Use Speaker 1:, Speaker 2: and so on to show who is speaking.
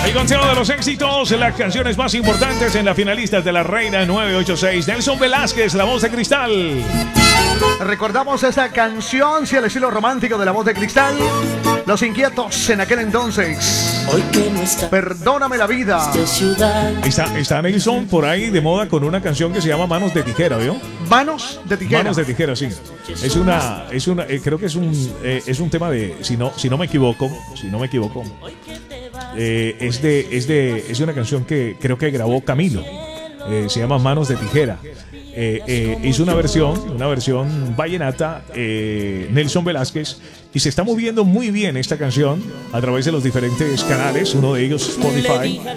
Speaker 1: El conteo de los éxitos, las canciones más importantes en las finalistas de la Reina 986. Nelson Velázquez, La Voz de Cristal.
Speaker 2: Recordamos esa canción, sí, al estilo romántico de La Voz de Cristal. Los Inquietos en aquel entonces.
Speaker 3: Hoy que no está,
Speaker 2: Perdóname la vida.
Speaker 1: Está Nelson por ahí de moda con una canción que se llama Manos de Tijera, ¿vio?
Speaker 2: Manos de tijera.
Speaker 1: Manos de Tijera, sí. Creo que es un tema de, si no me equivoco, es una canción que creo que grabó Camilo. Se llama Manos de Tijera. Hizo una versión vallenata, Nelson Velázquez, y se está moviendo muy bien esta canción a través de los diferentes canales, uno de ellos Spotify,